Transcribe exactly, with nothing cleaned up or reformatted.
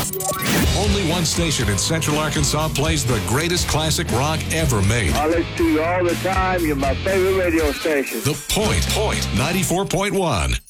Only one station in Central Arkansas plays the greatest classic rock ever made. I listen to you all the time. You're my favorite radio station. The Point, Point ninety-four point one.